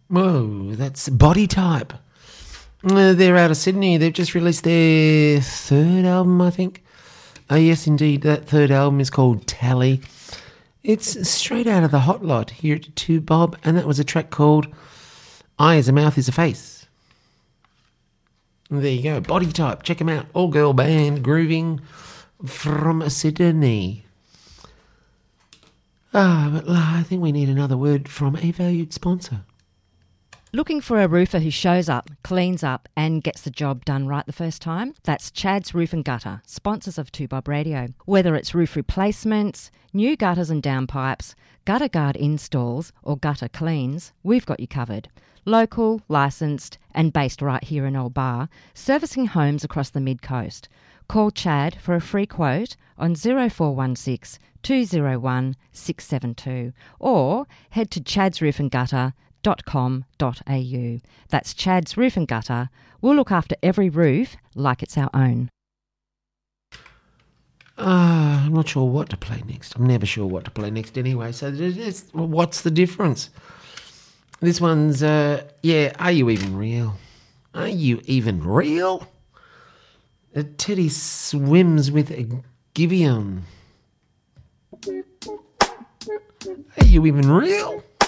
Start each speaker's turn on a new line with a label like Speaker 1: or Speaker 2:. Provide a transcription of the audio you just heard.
Speaker 1: Whoa, that's Body Type. They're out of Sydney. They've just released their third album, I think. Oh, yes, indeed. That third album is called Tally. It's straight out of the Hot Lot here at 2 Bob, and that was a track called Eye is a Mouth is a Face. There you go. Body Type. Check them out. All-girl band, grooving from Sydney. But I think we need another word from a valued sponsor.
Speaker 2: Looking for a roofer who shows up, cleans up and gets the job done right the first time? That's Chad's Roof and Gutter, sponsors of 2 Bob Radio. Whether it's roof replacements, new gutters and downpipes, gutter guard installs or gutter cleans, we've got you covered. Local, licensed and based right here in Old Bar, servicing homes across the mid-coast. Call Chad for a free quote on 0416 201 672 or head to chadsroofandgutter.com.au. That's Chad's Roof and Gutter. We'll look after every roof like it's our own.
Speaker 1: I'm not sure what to play next. I'm never sure what to play next anyway. So what's the difference? This one's, Are You Even Real? Are You Even Real? Teddy Swims with a Giveon. Are you even real?